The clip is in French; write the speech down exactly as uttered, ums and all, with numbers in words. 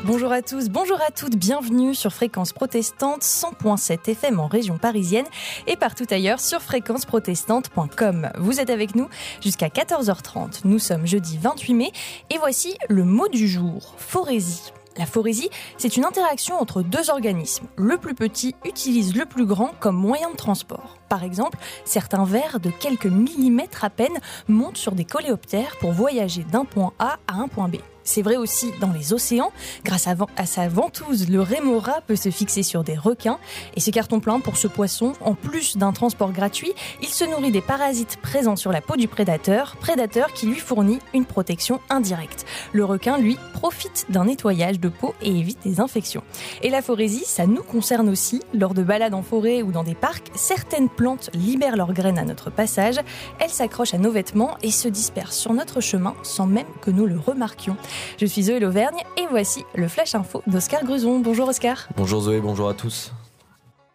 Bonjour à tous, bonjour à toutes, bienvenue sur Fréquence Protestante cent virgule sept F M en région parisienne et partout ailleurs sur fréquence protestante point com. Vous êtes avec nous jusqu'à quatorze heures trente. Nous sommes jeudi vingt-huit mai et voici le mot du jour, phorésie. La phorésie, c'est une interaction entre deux organismes. Le plus petit utilise le plus grand comme moyen de transport. Par exemple, certains vers de quelques millimètres à peine montent sur des coléoptères pour voyager d'un point A à un point B. C'est vrai aussi dans les océans. Grâce à, à sa ventouse, le rémora peut se fixer sur des requins. Et c'est carton plein pour ce poisson. En plus d'un transport gratuit, il se nourrit des parasites présents sur la peau du prédateur, prédateur qui lui fournit une protection indirecte. Le requin, lui, profite d'un nettoyage de peau et évite des infections. Et la phorésie, ça nous concerne aussi. Lors de balades en forêt ou dans des parcs, certaines plantes libèrent leurs graines à notre passage. Elles s'accrochent à nos vêtements et se dispersent sur notre chemin sans même que nous le remarquions. Je suis Zoé Lauvergne et voici le Flash Info d'Oscar Gruson. Bonjour Oscar. Bonjour Zoé, bonjour à tous.